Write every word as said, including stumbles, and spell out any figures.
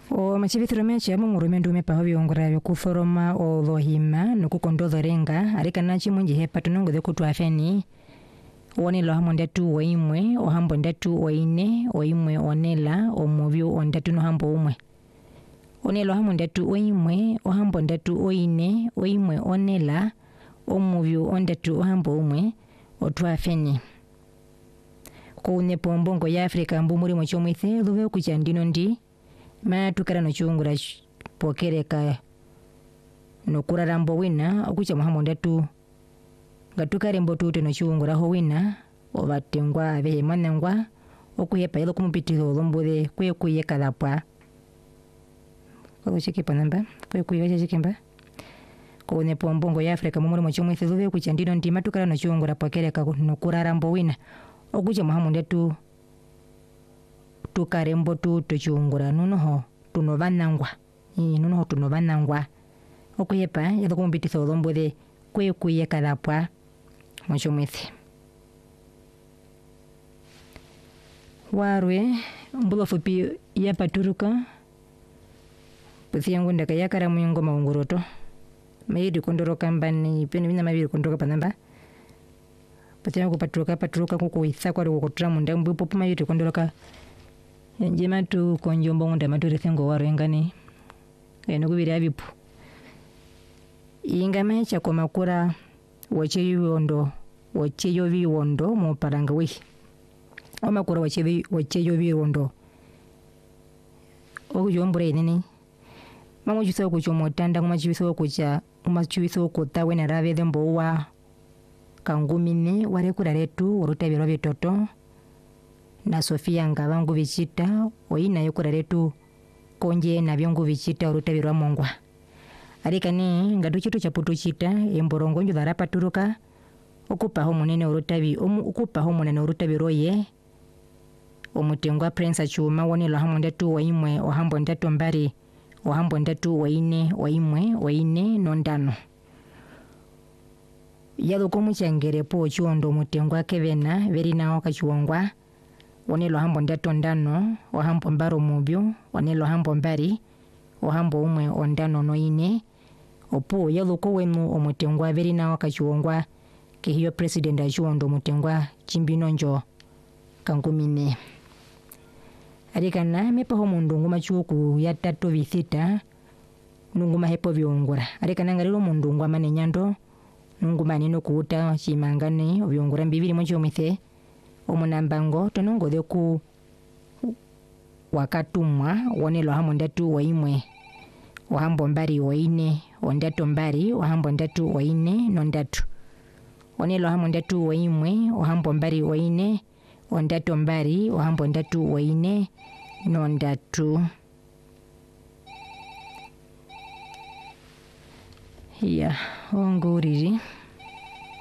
O machibithiro meche mungurume ndume paho byongora byokuforoma olohima nokukondoza renga arikana chimunji hepa tunongo de kutwa feni wonela hamwe ndatu waimwe ohambo ndatu waine oimwe onela omuvyo ondatu no hambo umwe onela hamwe ndatu oimwe ohambo ndatu oine oimwe onela omuvyo ondatu ohambo umwe otwa feni kuune pombongo ya Afrika mbumuri mochomwithe luve kuchandino ndi ma tukara no chungura pokereka no kurarambo wina okucha muhambo ndatu ngatukare mbotu no chungura ho wina obatengwa abehe manengwa okuyepa ilo kumupitiro lombode kwe kuyeka lapwa kocheke panamba kwe kuyeja chikemba kuune pombongo ya Afrika mbumuri mochomwithe luve kuchandino ndi matukara no chungura pokereka no kurarambo wina okucha muhambo ndatu tukarembo tu tuchungura nunoho tunovanangwa ii nunoho tunovanangwa okuyepa yalo kumbitisa olombode kwe kuyeka lapwa mochomwithe warwe mbulo fupi ya paturuka puthi yangu ndaka yakara muyungo maunguroto mayidi kondoroka mbani peni bina mabiri kondoroka panamba puthi yangu paturuka paturuka kuku ithakwa rukukutura munda mbupo puma yidi kondoroka njema tu konjombo ngunda maturi thengo warengani eno kubiri abipu inga mecha kwa makura wache yuondo wache yovi wondo mo paranga wi o makura wache wache yovi wondo o jombure nini mamu jiso ku chomo tanda kuma jiso ku cha kuma jiso ku tawe na rave dembo wa kangumini ware kura retu uruta biro bitoto na Sofia ngabangu bichita oina yokura retu konje na byongo bichita urutabirwa mongwa arikani ngadu chitu chaputu chita emborongo nju darapa turuka okupa ho munene urutabi omu okupa ho munene urutabiroye omutengwa prince achuma woni lo hamwe ndatu waimwe ohambo ndatu mbari ohambo ndatu waine waimwe waine nondano yalo komuchangere po chiondo mutengwa kevena verina okachiwongwa onelo hambo ndatu ndano ohambo mbaro mubyo onelo hambo mbari ohambo umwe ondano noine opo yaluko wenu omutengwa verina wakachiwongwa kehiyo president achuondo mutengwa chimbinonjo kangumine arikana mepa ho mundu nguma chuku ya tatu visita nunguma hepo byongura arikana ngariro mundu ngwa mane nyando nunguma nino kuuta chimangane byongura mbibiri mocho mithe omunambango tonongo de ku wakatumwa wonelo hamwe ndatu waimwe ohambo mbari waine ondatu mbari ohambo ndatu waine nondatu onelo hamwe ndatu waimwe ohambo mbari waine ondatu mbari ohambo ndatu waine nondatu ya onguriri